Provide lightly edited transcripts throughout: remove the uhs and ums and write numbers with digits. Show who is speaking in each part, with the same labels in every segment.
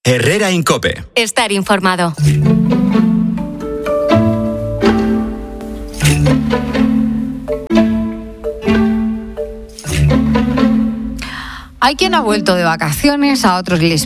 Speaker 1: Herrera en COPE.
Speaker 2: Estar informado.
Speaker 3: Hay quien ha vuelto de vacaciones, a otros les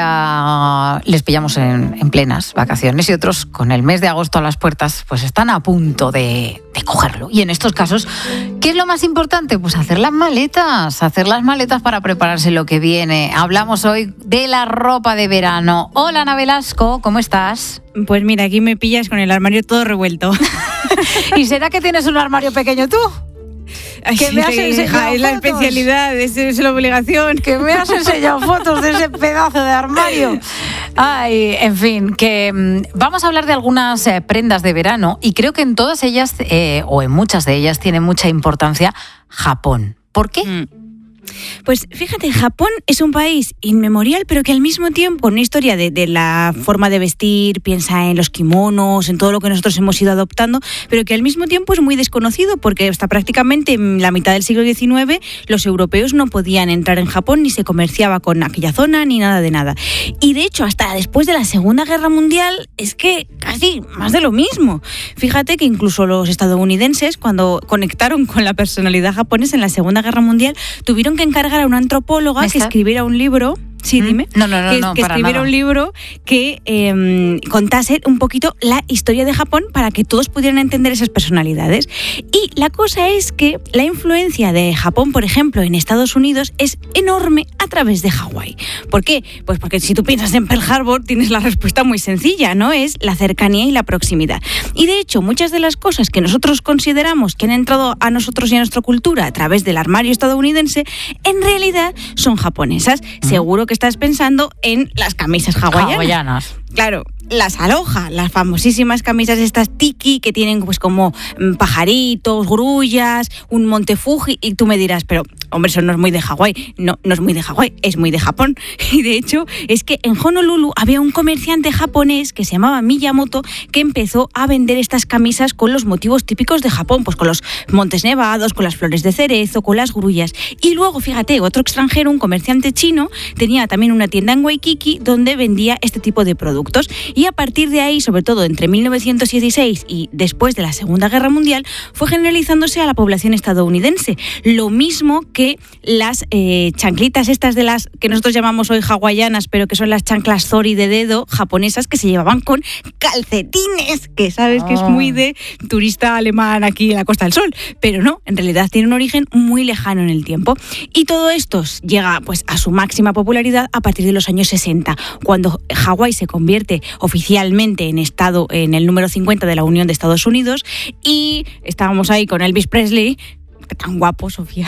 Speaker 3: pillamos en plenas vacaciones y otros con el mes de agosto a las puertas pues están a punto de cogerlo. Y en estos casos, ¿qué es lo más importante? Pues hacer las maletas para prepararse lo que viene. Hablamos hoy de la ropa de verano. Hola, Ana Velasco, ¿cómo estás?
Speaker 4: Pues mira, aquí me pillas con el armario todo revuelto.
Speaker 3: ¿Y será que tienes un armario pequeño tú?
Speaker 4: Ay,
Speaker 3: que me has enseñado
Speaker 4: es la especialidad, es la obligación.
Speaker 3: Que me has enseñado fotos de ese pedazo de armario. Ay, en fin, que vamos a hablar de algunas prendas de verano y creo que en todas ellas, o en muchas de ellas, tiene mucha importancia Japón. ¿Por qué?
Speaker 4: Pues fíjate, Japón es un país inmemorial, pero que al mismo tiempo, una historia de la forma de vestir, piensa en los kimonos, en todo lo que nosotros hemos ido adoptando, pero que al mismo tiempo es muy desconocido, porque hasta prácticamente en la mitad del siglo XIX los europeos no podían entrar en Japón, ni se comerciaba con aquella zona, ni nada de nada. Y de hecho, hasta después de la Segunda Guerra Mundial, es que casi más de lo mismo. Fíjate que incluso los estadounidenses, cuando conectaron con la personalidad japonesa en la Segunda Guerra Mundial, tuvieron que encargar a una antropóloga que escribiera un libro. Sí, dime.
Speaker 3: No,
Speaker 4: que escribiera
Speaker 3: nada.
Speaker 4: Un libro que contase un poquito la historia de Japón para que todos pudieran entender esas personalidades. Y la cosa es que la influencia de Japón, por ejemplo, en Estados Unidos es enorme a través de Hawái. ¿Por qué? Pues porque si tú piensas en Pearl Harbor tienes la respuesta muy sencilla, ¿no? Es la cercanía y la proximidad. Y de hecho, muchas de las cosas que nosotros consideramos que han entrado a nosotros y a nuestra cultura a través del armario estadounidense, en realidad son japonesas. Seguro que estás pensando en las camisas hawaianas. Claro, las aloha, las famosísimas camisas estas tiki que tienen pues como pajaritos, grullas, un monte Fuji, y tú me dirás, pero hombre, eso no es muy de Hawái. No es muy de Hawái, es muy de Japón. Y de hecho, es que en Honolulu había un comerciante japonés que se llamaba Miyamoto que empezó a vender estas camisas con los motivos típicos de Japón, pues con los montes nevados, con las flores de cerezo, con las grullas. Y luego, fíjate, otro extranjero, un comerciante chino, tenía también una tienda en Waikiki donde vendía este tipo de productos. Y a partir de ahí, sobre todo entre 1916 y después de la Segunda Guerra Mundial, fue generalizándose a la población estadounidense. Lo mismo que las chanclitas estas de las que nosotros llamamos hoy hawaianas, pero que son las chanclas zori de dedo japonesas que se llevaban con calcetines, que sabes que es muy de turista alemán aquí en la Costa del Sol, pero no, en realidad tiene un origen muy lejano en el tiempo. Y todo esto llega pues a su máxima popularidad a partir de los años 60, cuando Hawái se convierte oficialmente en el número 50 de la Unión de Estados Unidos, y estábamos ahí con Elvis Presley, tan guapo, Sofía,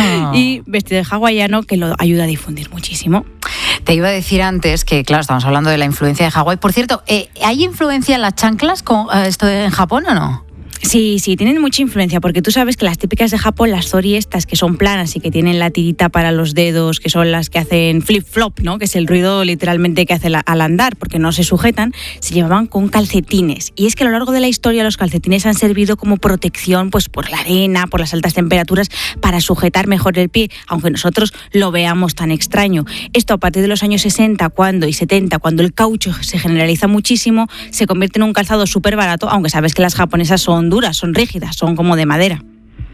Speaker 4: y vestido de hawaiano, que lo ayuda a difundir muchísimo.
Speaker 3: Te iba a decir antes que, claro, estamos hablando de la influencia de Hawái. Por cierto, ¿hay influencia en las chanclas con esto en Japón o no?
Speaker 4: Sí, tienen mucha influencia, porque tú sabes que las típicas de Japón, las zori estas, que son planas y que tienen la tirita para los dedos, que son las que hacen flip-flop, ¿no? Que es el ruido literalmente que hace al andar, porque no se sujetan, se llevaban con calcetines. Y es que a lo largo de la historia los calcetines han servido como protección pues por la arena, por las altas temperaturas, para sujetar mejor el pie, aunque nosotros lo veamos tan extraño. Esto a partir de los años 60 y 70, cuando el caucho se generaliza muchísimo, se convierte en un calzado súper barato, aunque sabes que las japonesas son duras, son rígidas, son como de madera.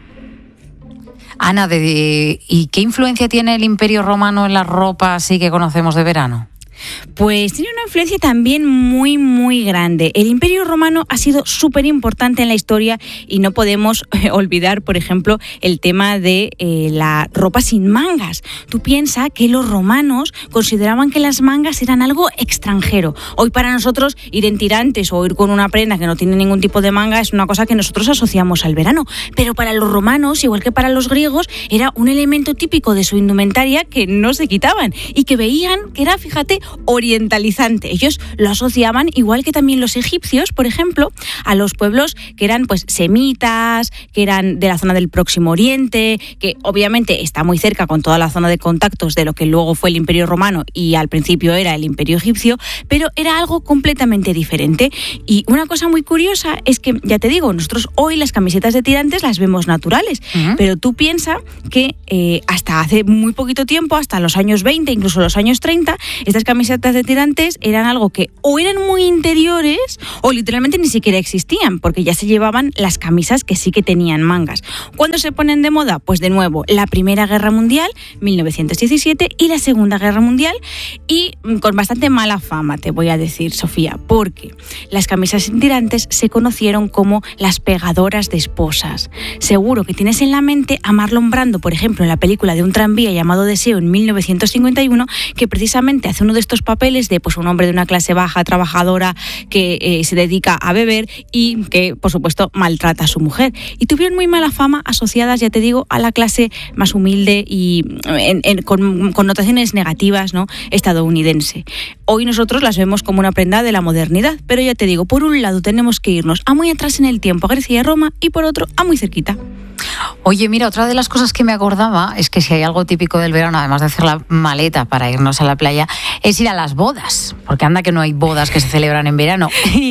Speaker 3: Ana, ¿y qué influencia tiene el Imperio Romano en la ropa así que conocemos de verano?
Speaker 4: Pues tiene una influencia también muy, muy grande. El Imperio Romano ha sido súper importante en la historia y no podemos olvidar, por ejemplo, el tema de la ropa sin mangas. Tú piensas que los romanos consideraban que las mangas eran algo extranjero. Hoy para nosotros ir en tirantes o ir con una prenda que no tiene ningún tipo de manga es una cosa que nosotros asociamos al verano. Pero para los romanos, igual que para los griegos, era un elemento típico de su indumentaria que no se quitaban y que veían que era, fíjate, orientalizante. Ellos lo asociaban, igual que también los egipcios, por ejemplo, a los pueblos que eran pues semitas, que eran de la zona del Próximo Oriente, que obviamente está muy cerca con toda la zona de contactos de lo que luego fue el Imperio Romano y al principio era el Imperio Egipcio, pero era algo completamente diferente. Y una cosa muy curiosa es que, ya te digo, nosotros hoy las camisetas de tirantes las vemos naturales, pero tú piensas que hasta hace muy poquito tiempo, hasta los años 20, incluso los años 30, estas camisetas camisetas de tirantes eran algo que o eran muy interiores o literalmente ni siquiera existían, porque ya se llevaban las camisas que sí que tenían mangas. ¿Cuándo se ponen de moda? Pues de nuevo, la Primera Guerra Mundial, 1917, y la Segunda Guerra Mundial, y con bastante mala fama, te voy a decir, Sofía, porque las camisas sin tirantes se conocieron como las pegadoras de esposas. Seguro que tienes en la mente a Marlon Brando, por ejemplo, en la película de un tranvía llamado Deseo en 1951, que precisamente hace uno de estos papeles de pues un hombre de una clase baja, trabajadora, que se dedica a beber y que, por supuesto, maltrata a su mujer. Y tuvieron muy mala fama asociadas, ya te digo, a la clase más humilde y con connotaciones negativas, ¿no?, estadounidense. Hoy nosotros las vemos como una prenda de la modernidad, pero ya te digo, por un lado tenemos que irnos a muy atrás en el tiempo, a Grecia y a Roma, y por otro a muy cerquita.
Speaker 3: Oye, mira, otra de las cosas que me acordaba es que si hay algo típico del verano, además de hacer la maleta para irnos a la playa, es ir a las bodas, porque anda que no hay bodas que se celebran en verano.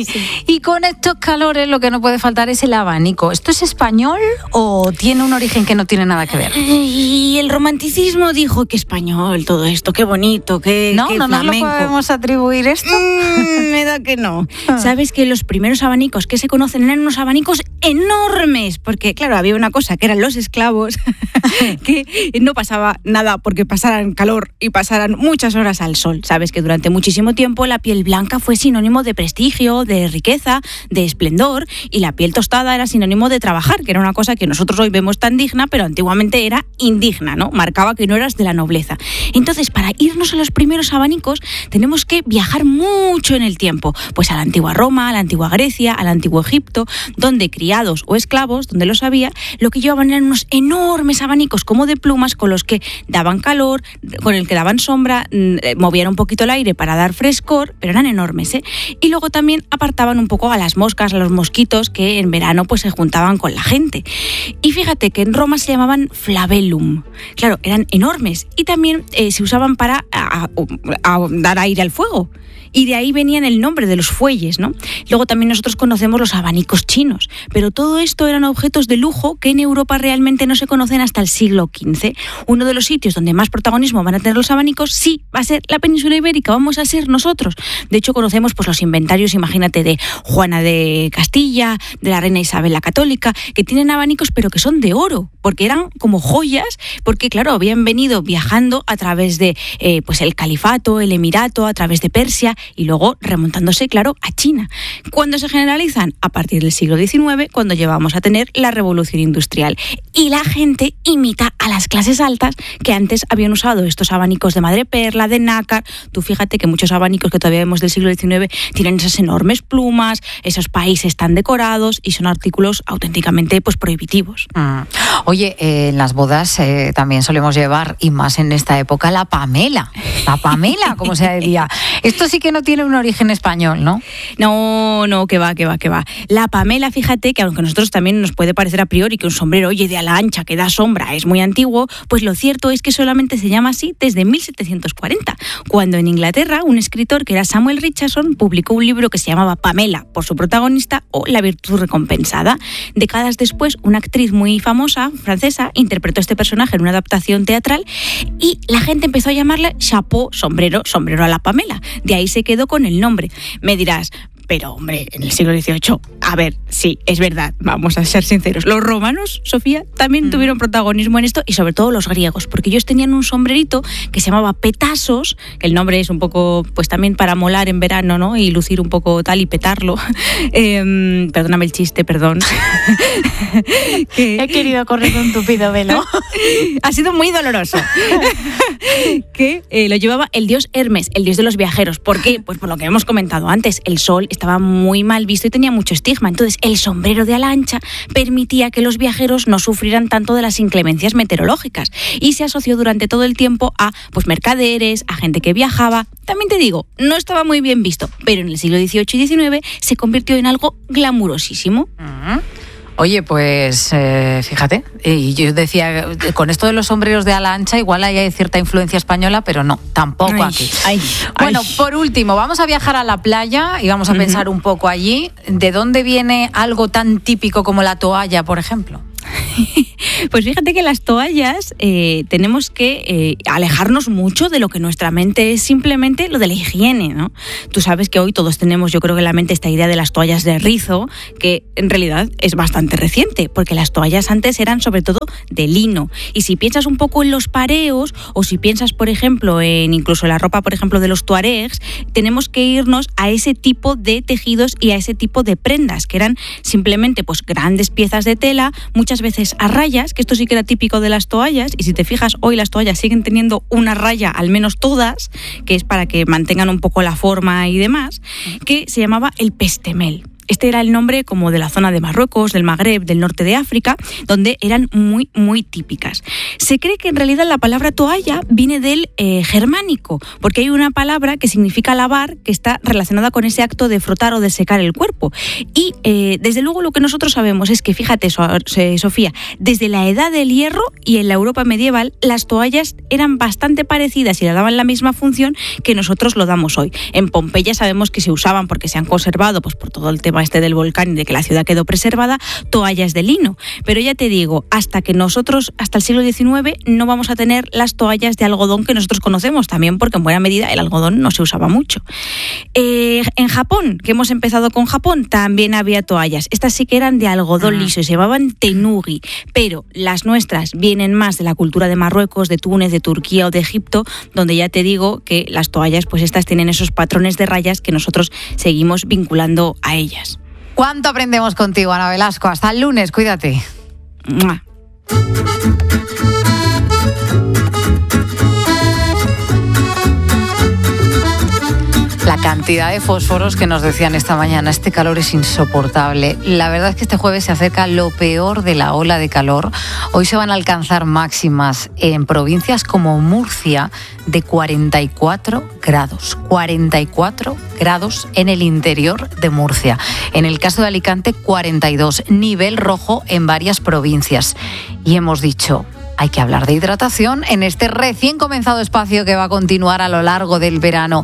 Speaker 3: Y con estos calores lo que no puede faltar es el abanico. ¿Esto es español o tiene un origen que no tiene nada que ver?
Speaker 4: Y el romanticismo dijo que español, todo esto, qué bonito, qué
Speaker 3: no nos lo podemos atribuir esto.
Speaker 4: Me da que no. Sabes que los primeros abanicos que se conocen eran unos abanicos enormes, porque claro, había una cosa que eran los esclavos, que no pasaba nada porque pasaran calor y pasaran muchas horas al sol. Sabes que durante muchísimo tiempo la piel blanca fue sinónimo de prestigio, de riqueza, de esplendor, y la piel tostada era sinónimo de trabajar, que era una cosa que nosotros hoy vemos tan digna, pero antiguamente era indigna, ¿no? Marcaba que no eras de la nobleza. Entonces, para irnos a los primeros abanicos, tenemos que viajar mucho en el tiempo, pues a la antigua Roma, a la antigua Grecia, al antiguo Egipto, donde criados o esclavos, donde los había, lo que llevaban eran unos enormes abanicos como de plumas con los que daban calor, con el que daban sombra, movían un poquito el aire para dar frescor, pero eran enormes, ¿eh? Y luego también apartaban un poco a las moscas, a los mosquitos que en verano pues se juntaban con la gente. Y fíjate que en Roma se llamaban flabellum. Claro, eran enormes y también se usaban para dar aire al fuego. Y de ahí venían el nombre de los fuelles, ¿no? Luego también nosotros conocemos los abanicos chinos, pero todo esto eran objetos de lujo que en Europa realmente no se conocen hasta el siglo XV. Uno de los sitios donde más protagonismo van a tener los abanicos, sí, va a ser la península ibérica, vamos a ser nosotros. De hecho, conocemos pues los inventarios, imagínate, de Juana de Castilla, de la reina Isabel la Católica, que tienen abanicos pero que son de oro, porque eran como joyas, porque claro, habían venido viajando a través de pues el califato, el emirato, a través de Persia, y luego remontándose, claro, a China. ¿Cuándo se generalizan? A partir del siglo XIX, cuando llevamos a tener la revolución industrial. Y la gente imita a las clases altas que antes habían usado estos abanicos de madreperla, de nácar. Tú fíjate que muchos abanicos que todavía vemos del siglo XIX tienen esas enormes plumas, esos países tan decorados y son artículos auténticamente pues prohibitivos.
Speaker 3: Oye, en las bodas también solemos llevar, y más en esta época, la pamela. La pamela, como se diría. Esto sí que no tiene un origen español, ¿no?
Speaker 4: No, que va. La pamela, fíjate que aunque a nosotros también nos puede parecer a priori que un sombrero, oye, de ala ancha que da sombra es muy antiguo, pues lo cierto es que solamente se llama así desde 1740, cuando en Inglaterra un escritor que era Samuel Richardson publicó un libro que se llamaba Pamela, por su protagonista, o La virtud recompensada. Décadas después, una actriz muy famosa, francesa, interpretó este personaje en una adaptación teatral y la gente empezó a llamarle chapeau, sombrero a la Pamela. De ahí se quedó con el nombre. Me dirás, pero hombre, en el siglo XVIII, a ver, sí, es verdad, vamos a ser sinceros. Los romanos, Sofía, también tuvieron protagonismo en esto, y sobre todo los griegos, porque ellos tenían un sombrerito que se llamaba petasos, que el nombre es un poco, pues también para molar en verano, ¿no? Y lucir un poco tal y petarlo. Perdóname el chiste, perdón.
Speaker 3: He querido correr un tupido velo.
Speaker 4: Ha sido muy doloroso. Que lo llevaba el dios Hermes, el dios de los viajeros. ¿Por qué? Pues por lo que hemos comentado antes, el sol estaba muy mal visto y tenía mucho estigma. Entonces, el sombrero de ala ancha permitía que los viajeros no sufrieran tanto de las inclemencias meteorológicas y se asoció durante todo el tiempo a pues mercaderes, a gente que viajaba. También te digo, no estaba muy bien visto, pero en el siglo XVIII y XIX se convirtió en algo glamurosísimo.
Speaker 3: Oye, pues fíjate, y yo decía, con esto de los sombreros de ala ancha, igual hay cierta influencia española, pero no, tampoco aquí. Bueno, por último, vamos a viajar a la playa y vamos a pensar un poco allí. ¿De dónde viene algo tan típico como la toalla, por ejemplo?
Speaker 4: Pues fíjate que las toallas tenemos que alejarnos mucho de lo que nuestra mente es simplemente lo de la higiene, ¿no? Tú sabes que hoy todos tenemos, yo creo que en la mente, esta idea de las toallas de rizo, que en realidad es bastante reciente, porque las toallas antes eran sobre todo de lino. Y si piensas un poco en los pareos, o si piensas, por ejemplo, en incluso la ropa, por ejemplo, de los tuaregs, tenemos que irnos a ese tipo de tejidos y a ese tipo de prendas, que eran simplemente pues grandes piezas de tela, muchas veces a rayas, que esto sí que era típico de las toallas, y si te fijas, hoy las toallas siguen teniendo una raya, al menos todas, que es para que mantengan un poco la forma y demás, que se llamaba el pestemel. Este era el nombre como de la zona de Marruecos, del Magreb, del norte de África, donde eran muy, muy típicas. Se cree que en realidad la palabra toalla viene del germánico, porque hay una palabra que significa lavar, que está relacionada con ese acto de frotar o de secar el cuerpo. Y desde luego lo que nosotros sabemos es que, fíjate, Sofía, desde la edad del hierro y en la Europa medieval, las toallas eran bastante parecidas y le daban la misma función que nosotros lo damos hoy. En Pompeya sabemos que se usaban, porque se han conservado, pues por todo el tema del volcán y de que la ciudad quedó preservada, toallas de lino. Pero ya te digo, hasta el siglo XIX, no vamos a tener las toallas de algodón que nosotros conocemos, también porque en buena medida el algodón no se usaba mucho. En Japón, que hemos empezado con Japón, también había toallas. Estas sí que eran de algodón liso y se llamaban tenugi, pero las nuestras vienen más de la cultura de Marruecos, de Túnez, de Turquía o de Egipto, donde ya te digo que las toallas, pues estas tienen esos patrones de rayas que nosotros seguimos vinculando a ellas.
Speaker 3: ¿Cuánto aprendemos contigo, Ana Velasco? Hasta el lunes, cuídate.
Speaker 4: ¡Mua!
Speaker 3: La cantidad de fósforos que nos decían esta mañana, este calor es insoportable. La verdad es que este jueves se acerca lo peor de la ola de calor. Hoy se van a alcanzar máximas en provincias como Murcia de 44 grados. 44 grados en el interior de Murcia. En el caso de Alicante, 42. Nivel rojo en varias provincias. Y hemos dicho, hay que hablar de hidratación en este recién comenzado espacio que va a continuar a lo largo del verano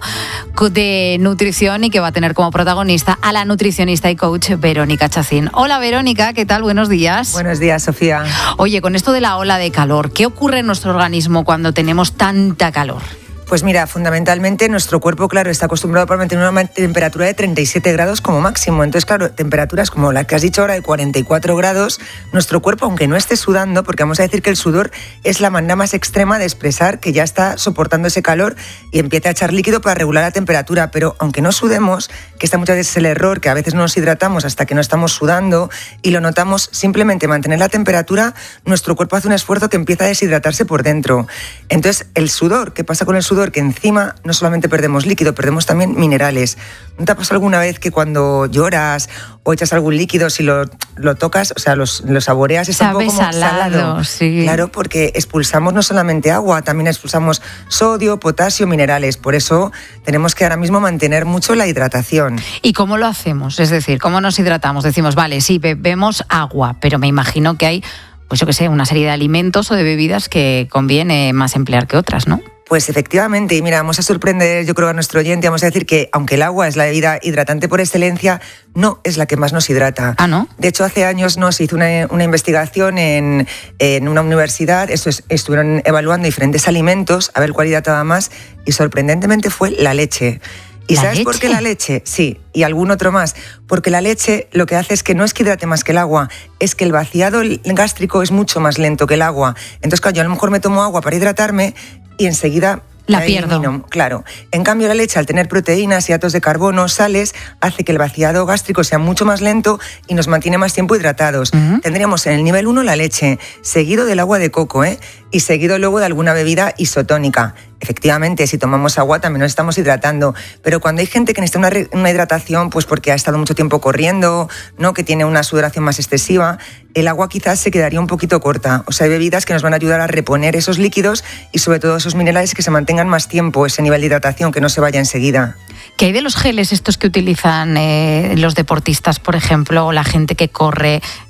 Speaker 3: de nutrición y que va a tener como protagonista a la nutricionista y coach Verónica Chacín. Hola Verónica, ¿qué tal? Buenos días.
Speaker 1: Buenos días, Sofía.
Speaker 3: Oye, con esto de la ola de calor, ¿qué ocurre en nuestro organismo cuando tenemos tanta calor?
Speaker 1: Pues mira, fundamentalmente nuestro cuerpo, claro, está acostumbrado a mantener una temperatura de 37 grados como máximo. Entonces, claro, temperaturas como la que has dicho ahora de 44 grados, nuestro cuerpo, aunque no esté sudando, porque vamos a decir que el sudor es la manera más extrema de expresar que ya está soportando ese calor y empieza a echar líquido para regular la temperatura. Pero aunque no sudemos, que está muchas veces el error, que a veces no nos hidratamos hasta que no estamos sudando y lo notamos, simplemente mantener la temperatura, nuestro cuerpo hace un esfuerzo que empieza a deshidratarse por dentro. Entonces, el sudor, ¿qué pasa con el sudor? Que encima no solamente perdemos líquido, perdemos también minerales. ¿No te ha pasado alguna vez que cuando lloras o echas algún líquido, si lo tocas, o sea, lo saboreas, está un poco como salado?
Speaker 3: Sí.
Speaker 1: Claro, porque expulsamos no solamente agua, también expulsamos sodio, potasio, minerales. Por eso tenemos que ahora mismo mantener mucho la hidratación.
Speaker 3: ¿Y cómo lo hacemos? Es decir, ¿cómo nos hidratamos? Decimos, vale, sí, bebemos agua, pero me imagino que hay, pues yo qué sé, una serie de alimentos o de bebidas que conviene más emplear que otras, ¿no?
Speaker 1: Pues efectivamente, y mira, vamos a sorprender, yo creo, a nuestro oyente, vamos a decir que aunque el agua es la bebida hidratante por excelencia, no es la que más nos hidrata.
Speaker 3: ¿Ah, no?
Speaker 1: De hecho, hace años se hizo una investigación en una universidad, estuvieron evaluando diferentes alimentos, a ver cuál hidrataba más, y sorprendentemente fue la leche. ¿Y sabes por qué la leche? Sí, y algún otro más. Porque la leche lo que hace es que no es que hidrate más que el agua, es que el vaciado gástrico es mucho más lento que el agua. Entonces, claro, yo a lo mejor me tomo agua para hidratarme y enseguida
Speaker 3: la pierdo.
Speaker 1: Claro. En cambio, la leche, al tener proteínas, hidratos de carbono, sales, hace que el vaciado gástrico sea mucho más lento y nos mantiene más tiempo hidratados. Tendríamos en el nivel 1 la leche, seguido del agua de coco, y seguido luego de alguna bebida isotónica. Efectivamente, si tomamos agua también nos estamos hidratando, pero cuando hay gente que necesita una hidratación, pues porque ha estado mucho tiempo corriendo, ¿no?, que tiene una sudoración más excesiva, el agua quizás se quedaría un poquito corta. O sea, hay bebidas que nos van a ayudar a reponer esos líquidos y sobre todo esos minerales, que se mantengan más tiempo ese nivel de hidratación, que no se vaya enseguida.
Speaker 3: ¿Qué hay de los geles estos que utilizan los deportistas, por ejemplo, o la gente que corre?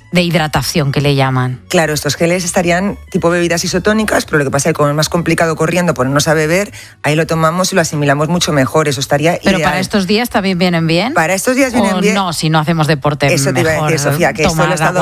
Speaker 3: de hidratación que le llaman.
Speaker 1: Claro, estos geles estarían tipo bebidas isotónicas, pero lo que pasa es que como es más complicado corriendo ponernos a beber, ahí lo tomamos y lo asimilamos mucho mejor, eso estaría
Speaker 3: Pero
Speaker 1: ideal.
Speaker 3: para estos días también vienen bien.
Speaker 1: Para estos días vienen bien.
Speaker 3: No, si no hacemos deporte
Speaker 1: eso te iba a decir, Sofía, que esto lo he estado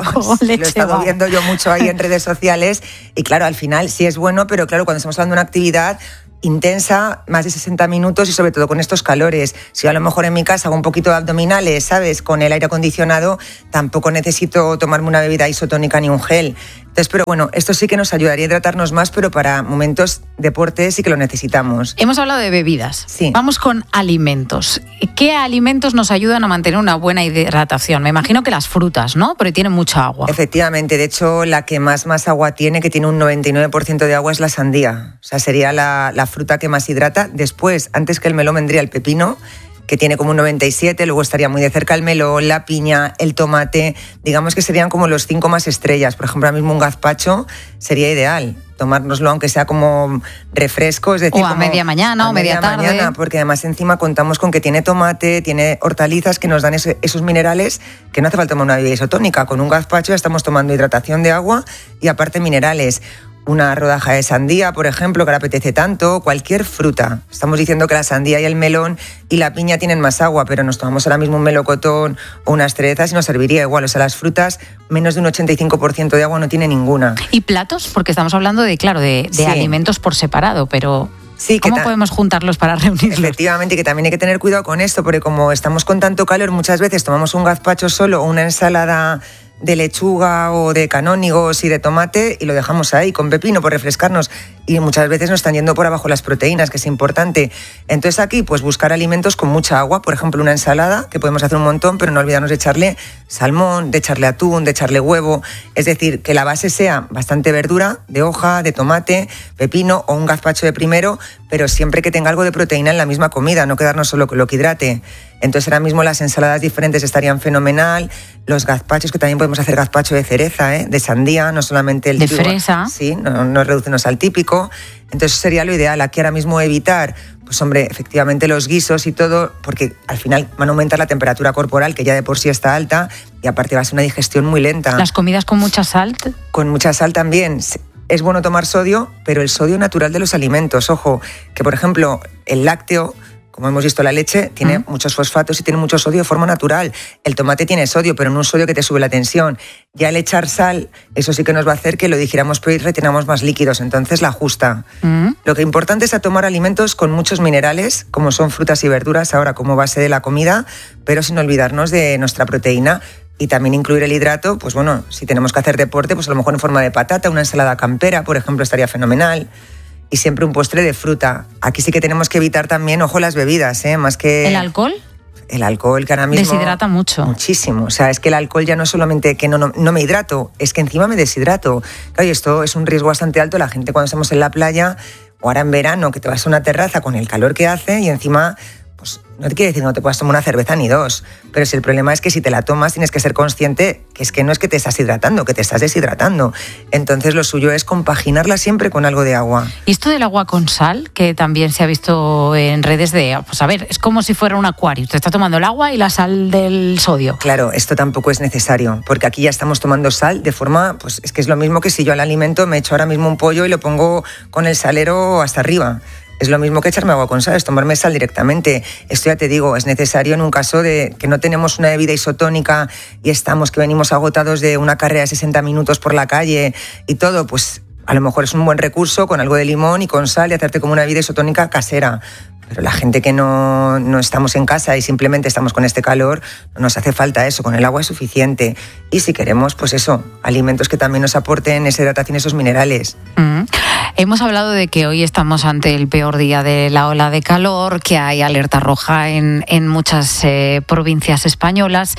Speaker 1: viendo yo mucho ahí en redes sociales y claro, al final sí es bueno, pero claro, cuando estamos hablando de una actividad intensa, más de 60 minutos y sobre todo con estos calores. Si yo a lo mejor en mi casa hago un poquito de abdominales, ¿sabes? Con el aire acondicionado, tampoco necesito tomarme una bebida isotónica ni un gel. Entonces, pero bueno, esto sí que nos ayudaría a hidratarnos más, pero para momentos deportes sí que lo necesitamos.
Speaker 3: Hemos hablado de bebidas.
Speaker 1: Sí.
Speaker 3: Vamos con alimentos. ¿Qué alimentos nos ayudan a mantener una buena hidratación? Me imagino que las frutas, ¿no? Porque tienen mucha agua.
Speaker 1: Efectivamente, de hecho, la que más agua tiene, que tiene un 99% de agua, es la sandía. O sea, sería la fruta que más hidrata. Después, antes que el melón, vendría el pepino, que tiene como un 97, luego estaría muy de cerca el melón, la piña, el tomate, digamos que serían como los 5 más estrellas. Por ejemplo, ahora mismo un gazpacho sería ideal, tomárnoslo aunque sea como refresco, es decir,
Speaker 3: o a media mañana o media tarde.
Speaker 1: Porque además encima contamos con que tiene tomate, tiene hortalizas que nos dan esos minerales que no hace falta tomar una bebida isotónica. Con un gazpacho ya estamos tomando hidratación de agua y aparte minerales. Una rodaja de sandía, por ejemplo, que ahora apetece tanto, cualquier fruta. Estamos diciendo que la sandía y el melón y la piña tienen más agua, pero nos tomamos ahora mismo un melocotón o unas cerezas y nos serviría igual. O sea, las frutas, menos de un 85% de agua no tiene ninguna.
Speaker 3: ¿Y platos? Porque estamos hablando de
Speaker 1: sí,
Speaker 3: alimentos por separado, pero
Speaker 1: sí,
Speaker 3: ¿cómo podemos juntarlos para reunirlos?
Speaker 1: Efectivamente, que también hay que tener cuidado con esto, porque como estamos con tanto calor, muchas veces tomamos un gazpacho solo o una ensalada de lechuga o de canónigos y de tomate y lo dejamos ahí con pepino por refrescarnos y muchas veces nos están yendo por abajo las proteínas, que es importante. Entonces aquí pues buscar alimentos con mucha agua, por ejemplo una ensalada, que podemos hacer un montón, pero no olvidarnos de echarle salmón, de echarle atún, de echarle huevo, es decir, que la base sea bastante verdura, de hoja, de tomate, pepino o un gazpacho de primero, pero siempre que tenga algo de proteína en la misma comida, no quedarnos solo con lo que hidrate. Entonces ahora mismo las ensaladas diferentes estarían fenomenal, los gazpachos, que también podemos hacer gazpacho de cereza, de sandía, no solamente el
Speaker 3: de
Speaker 1: típico,
Speaker 3: fresa.
Speaker 1: Sí, no reducirnos al típico. Entonces sería lo ideal aquí ahora mismo evitar, pues hombre, efectivamente los guisos y todo, porque al final van a aumentar la temperatura corporal, que ya de por sí está alta, y aparte va a ser una digestión muy lenta.
Speaker 3: ¿Las comidas con mucha sal?
Speaker 1: Con mucha sal también. Es bueno tomar sodio, pero el sodio natural de los alimentos. Ojo, que por ejemplo el lácteo, como hemos visto la leche, tiene muchos fosfatos y tiene mucho sodio de forma natural. El tomate tiene sodio, pero no un sodio que te sube la tensión. Ya al echar sal, eso sí que nos va a hacer que lo digiramos peor y retenamos más líquidos, entonces la ajusta. Lo que es importante es a tomar alimentos con muchos minerales, como son frutas y verduras ahora como base de la comida, pero sin olvidarnos de nuestra proteína. Y también incluir el hidrato, pues bueno, si tenemos que hacer deporte, pues a lo mejor en forma de patata, una ensalada campera, por ejemplo, estaría fenomenal. Y siempre un postre de fruta. Aquí sí que tenemos que evitar también, ojo, las bebidas, más que...
Speaker 3: ¿El alcohol?
Speaker 1: El alcohol, que ahora mismo...
Speaker 3: Deshidrata mucho.
Speaker 1: Muchísimo. O sea, es que el alcohol ya no es solamente que no me hidrato, es que encima me deshidrato. Claro, y esto es un riesgo bastante alto. La gente cuando estamos en la playa, o ahora en verano, que te vas a una terraza con el calor que hace y encima... Pues no te quiere decir que no te puedas tomar una cerveza ni dos, pero si el problema es que si te la tomas tienes que ser consciente que es que no es que te estás hidratando, que te estás deshidratando. Entonces lo suyo es compaginarla siempre con algo de agua.
Speaker 3: Y esto del agua con sal, que también se ha visto en redes de, pues a ver, es como si fuera un acuario, te está tomando el agua y la sal del sodio.
Speaker 1: Claro, esto tampoco es necesario, porque aquí ya estamos tomando sal de forma, pues es que es lo mismo que si yo al alimento me echo ahora mismo un pollo y lo pongo con el salero hasta arriba. Es lo mismo que echarme agua con sal, es tomarme sal directamente. Esto ya te digo, es necesario en un caso de que no tenemos una bebida isotónica y que venimos agotados de una carrera de 60 minutos por la calle y todo, pues a lo mejor es un buen recurso con algo de limón y con sal y hacerte como una bebida isotónica casera. Pero la gente que no estamos en casa y simplemente estamos con este calor, no nos hace falta eso, con el agua es suficiente. Y si queremos, pues eso, alimentos que también nos aporten esa hidratación, esos minerales.
Speaker 3: Hemos hablado de que hoy estamos ante el peor día de la ola de calor, que hay alerta roja en muchas provincias españolas.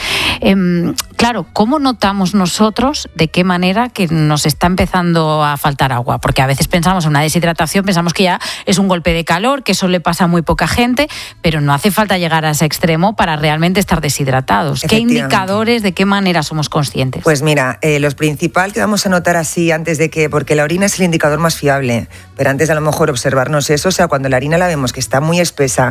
Speaker 3: Claro, ¿cómo notamos nosotros de qué manera que nos está empezando a faltar agua? Porque a veces pensamos en una deshidratación, pensamos que ya es un golpe de calor, que eso le pasa a muy poca gente, pero no hace falta llegar a ese extremo para realmente estar deshidratados. ¿Qué indicadores, de qué manera somos conscientes?
Speaker 1: Pues mira, lo principal que vamos a notar así antes de que, porque la orina es el indicador más fiable, pero antes de a lo mejor observarnos eso, o sea, cuando la orina la vemos que está muy espesa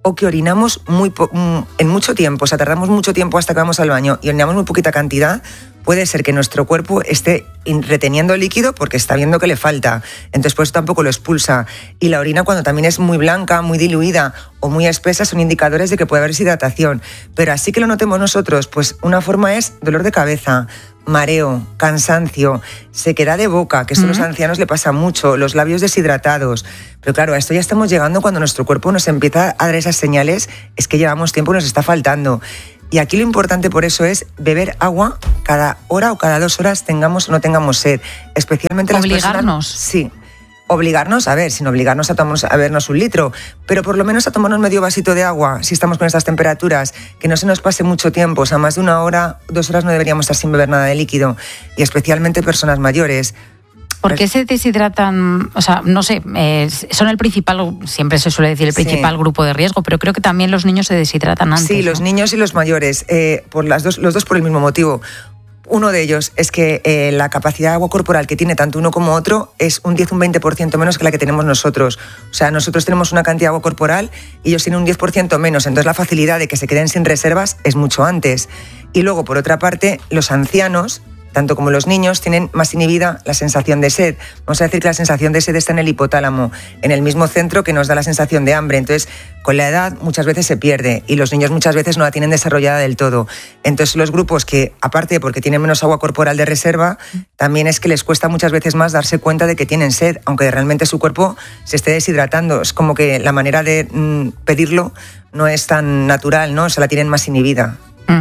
Speaker 1: o que orinamos en mucho tiempo, o sea, tardamos mucho tiempo hasta que vamos al baño y orinamos muy poquita cantidad, puede ser que nuestro cuerpo esté reteniendo líquido porque está viendo que le falta, entonces pues tampoco lo expulsa. Y la orina, cuando también es muy blanca, muy diluida o muy espesa, son indicadores de que puede haber deshidratación. Pero así que lo notemos nosotros, pues una forma es dolor de cabeza, mareo, cansancio, sequedad de boca, que eso a los ancianos le pasa mucho, los labios deshidratados. Pero claro, a esto ya estamos llegando cuando nuestro cuerpo nos empieza a dar esas señales, es que llevamos tiempo y nos está faltando. Y aquí lo importante por eso es beber agua cada hora o cada 2 horas, tengamos o no tengamos sed. Especialmente las personas...
Speaker 3: ¿Obligarnos?
Speaker 1: Sí. Obligarnos, a ver, sin obligarnos a bebernos 1 litro, pero por lo menos a tomarnos medio vasito de agua, si estamos con estas temperaturas, que no se nos pase mucho tiempo, o sea, más de 1 hora, 2 horas no deberíamos estar sin beber nada de líquido, y especialmente personas mayores.
Speaker 3: ¿Por qué se deshidratan? O sea, no sé, son el principal, siempre se suele decir el principal grupo de riesgo, pero creo que también los niños se deshidratan antes.
Speaker 1: Sí, los niños y los mayores, los dos por el mismo motivo. Uno de ellos es que la capacidad de agua corporal que tiene tanto uno como otro es un 10 o un 20% menos que la que tenemos nosotros. O sea, nosotros tenemos una cantidad de agua corporal y ellos tienen un 10% menos. Entonces la facilidad de que se queden sin reservas es mucho antes. Y luego, por otra parte, los ancianos, tanto como los niños, tienen más inhibida la sensación de sed. Vamos a decir que la sensación de sed está en el hipotálamo, en el mismo centro que nos da la sensación de hambre. Entonces, con la edad muchas veces se pierde y los niños muchas veces no la tienen desarrollada del todo. Entonces, los grupos que, aparte porque tienen menos agua corporal de reserva, también es que les cuesta muchas veces más darse cuenta de que tienen sed, aunque realmente su cuerpo se esté deshidratando. Es como que la manera de pedirlo no es tan natural, ¿no? O sea, la tienen más inhibida.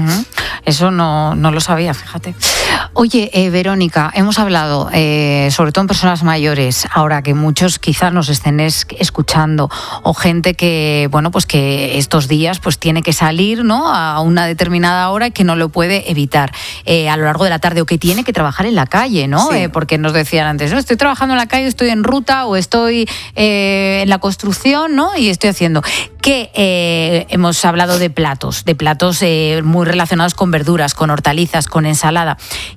Speaker 3: Eso no lo sabía, fíjate. Oye, Verónica, hemos hablado, sobre todo en personas mayores, ahora que muchos quizás nos estén escuchando, o gente que, bueno, pues que estos días pues tiene que salir, ¿no?, a una determinada hora y que no lo puede evitar a lo largo de la tarde, o que tiene que trabajar en la calle, ¿no? Sí. Porque nos decían antes, ¿no?, estoy trabajando en la calle, estoy en ruta o estoy en la construcción, ¿no?, y estoy haciendo... que hemos hablado de platos muy relacionados con verduras, con hortalizas, con ensalada.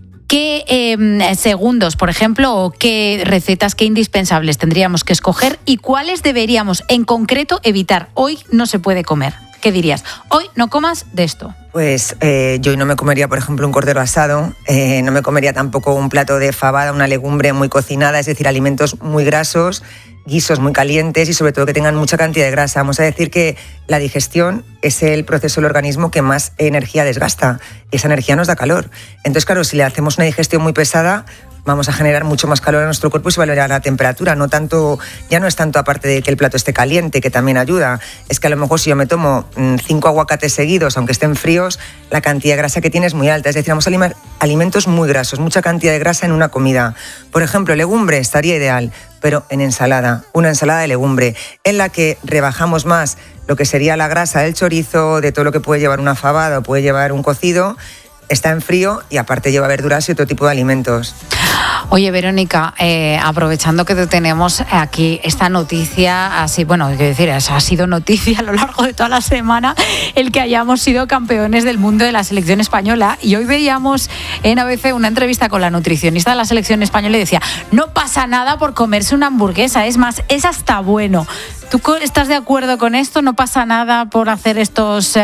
Speaker 3: ¿Qué segundos, por ejemplo, o qué recetas, qué indispensables tendríamos que escoger y cuáles deberíamos en concreto evitar? Hoy no se puede comer. ¿Qué dirías? Hoy no comas de esto.
Speaker 1: Pues yo hoy no me comería, por ejemplo, un cordero asado, no me comería tampoco un plato de fabada, una legumbre muy cocinada, es decir, alimentos muy grasos, guisos muy calientes y sobre todo que tengan mucha cantidad de grasa. Vamos a decir que la digestión es el proceso del organismo que más energía desgasta. Esa energía nos da calor. Entonces, claro, si le hacemos una digestión muy pesada, vamos a generar mucho más calor a nuestro cuerpo y se va a elevar la temperatura. Ya no es tanto aparte de que el plato esté caliente, que también ayuda. Es que a lo mejor si yo me tomo 5 aguacates seguidos, aunque estén fríos, la cantidad de grasa que tiene es muy alta. Es decir, vamos a alimentos muy grasos, mucha cantidad de grasa en una comida. Por ejemplo, legumbre estaría ideal, pero en ensalada, una ensalada de legumbre, en la que rebajamos más lo que sería la grasa del chorizo, de todo lo que puede llevar una fabada o puede llevar un cocido. Está en frío y aparte lleva verduras y otro tipo de alimentos.
Speaker 3: Oye, Verónica, aprovechando que te tenemos aquí esta noticia, así, bueno, quiero decir, ha sido noticia a lo largo de toda la semana el que hayamos sido campeones del mundo de la selección española, y hoy veíamos en ABC una entrevista con la nutricionista de la selección española y decía, no pasa nada por comerse una hamburguesa, es más, es hasta bueno. ¿Tú estás de acuerdo con esto? ¿No pasa nada por hacer estos...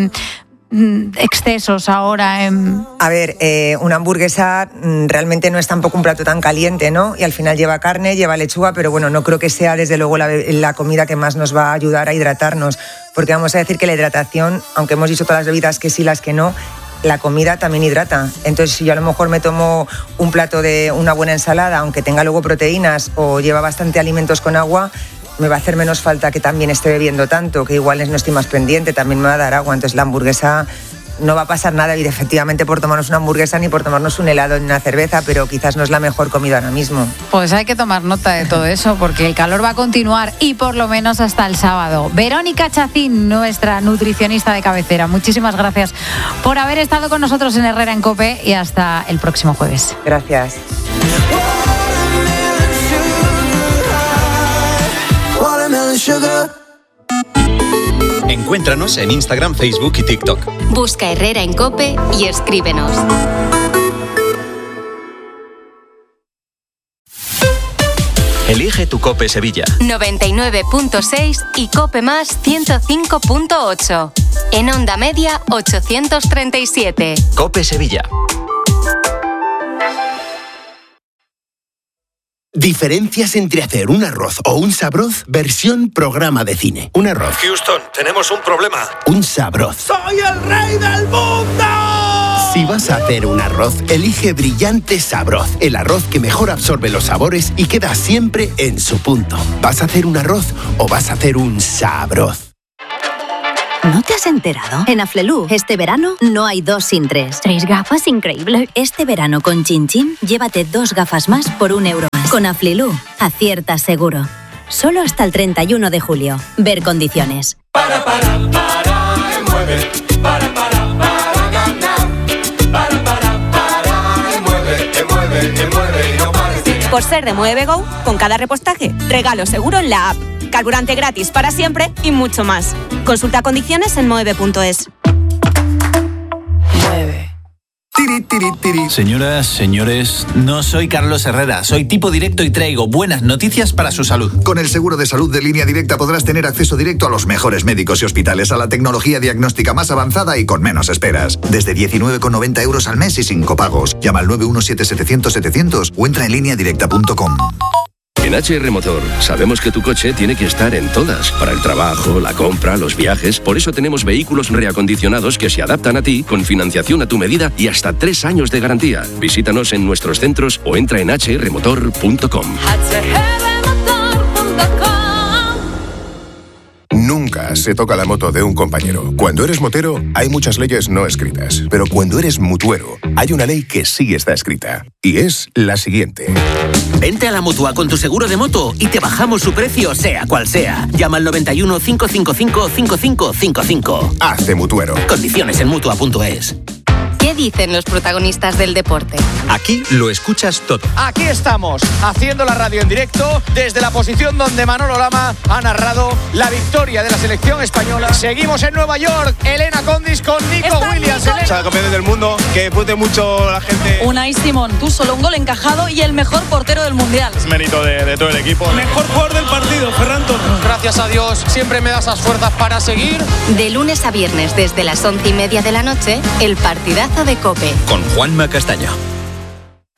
Speaker 3: excesos ahora?
Speaker 1: A ver, una hamburguesa realmente no es tampoco un plato tan caliente, ¿no? Y al final lleva carne, lleva lechuga, pero bueno, no creo que sea desde luego la comida que más nos va a ayudar a hidratarnos, porque vamos a decir que la hidratación, aunque hemos dicho todas las bebidas que sí, las que no, la comida también hidrata. Entonces, si yo a lo mejor me tomo un plato de una buena ensalada, aunque tenga luego proteínas o lleva bastante alimentos con agua, me va a hacer menos falta que también esté bebiendo tanto, que igual no estoy más pendiente, también me va a dar agua. Entonces la hamburguesa no va a pasar nada, y efectivamente, por tomarnos una hamburguesa ni por tomarnos un helado ni una cerveza, pero quizás no es la mejor comida ahora mismo.
Speaker 3: Pues hay que tomar nota de todo eso, porque el calor va a continuar y por lo menos hasta el sábado. Verónica Chacín, nuestra nutricionista de cabecera, muchísimas gracias por haber estado con nosotros en Herrera en COPE y hasta el próximo jueves.
Speaker 1: Gracias.
Speaker 2: Encuéntranos en Instagram, Facebook y TikTok.
Speaker 5: Busca Herrera en COPE y escríbenos.
Speaker 2: Elige Sigue tu COPE Sevilla.
Speaker 5: 99.6 y COPE Más 105.8. En onda media 837.
Speaker 2: COPE Sevilla.
Speaker 6: Diferencias entre hacer un arroz o un sabroz versión programa de cine. Un arroz.
Speaker 7: Houston, tenemos un problema.
Speaker 6: Un sabroz.
Speaker 7: ¡Soy el rey del mundo!
Speaker 6: Si vas a hacer un arroz, elige Brillante Sabroz. El arroz que mejor absorbe los sabores y queda siempre en su punto. ¿Vas a hacer un arroz o vas a hacer un sabroz?
Speaker 8: ¿No te has enterado? En Aflelu, este verano no hay 2 sin 3.
Speaker 9: 3 gafas, increíble.
Speaker 8: Este verano con Chin Chin, llévate 2 gafas más por €1 más. Con Aflelu, aciertas seguro. Solo hasta el 31 de julio. Ver condiciones.
Speaker 10: Mueve, y no pares de...
Speaker 11: Por ser de Mueve Go, con cada repostaje, regalo seguro en la app. Carburante gratis para siempre y mucho más. Consulta condiciones en mueve.es.
Speaker 10: Mueve.
Speaker 12: Señoras, señores, no soy Carlos Herrera, soy tipo directo y traigo buenas noticias para su salud.
Speaker 13: Con el seguro de salud de Línea Directa podrás tener acceso directo a los mejores médicos y hospitales, a la tecnología diagnóstica más avanzada y con menos esperas. Desde 19,90 € al mes y sin copagos. Llama al 917-700-700 o entra en lineadirecta.com.
Speaker 14: En HR Motor sabemos que tu coche tiene que estar en todas, para el trabajo, la compra, los viajes. Por eso tenemos vehículos reacondicionados que se adaptan a ti, con financiación a tu medida y hasta 3 años de garantía. Visítanos en nuestros centros o entra en hrmotor.com.
Speaker 15: Nunca se toca la moto de un compañero. Cuando eres motero, hay muchas leyes no escritas. Pero cuando eres mutuero, hay una ley que sí está escrita. Y es la siguiente.
Speaker 16: Vente a la Mutua con tu seguro de moto y te bajamos su precio, sea cual sea. Llama al 91 555 5555.
Speaker 15: Hazte mutuero.
Speaker 16: Condiciones en Mutua.es.
Speaker 5: ¿Qué dicen los protagonistas del deporte?
Speaker 2: Aquí lo escuchas todo.
Speaker 17: Aquí estamos, haciendo la radio en directo desde la posición donde Manolo Lama ha narrado la victoria de la selección española. Seguimos en Nueva York, Elena Condis con Nico Williams.
Speaker 18: O sea, campeones del mundo, que disfrute mucho la gente.
Speaker 19: Unai Simón, tú solo un gol encajado y el mejor portero del Mundial.
Speaker 18: Es mérito de todo el equipo.
Speaker 20: Mejor jugador del partido, Ferran Torres.
Speaker 17: Gracias a Dios, siempre me da esas fuerzas para seguir.
Speaker 5: De lunes a viernes desde las 11:30 de la noche, el partidazo de COPE.
Speaker 2: Con Juanma Castaño.